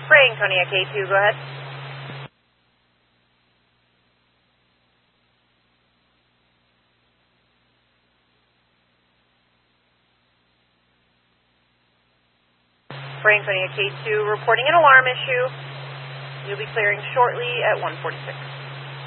Franconia K2, go ahead. Franconia K2 reporting an alarm issue. You'll be clearing shortly at 146.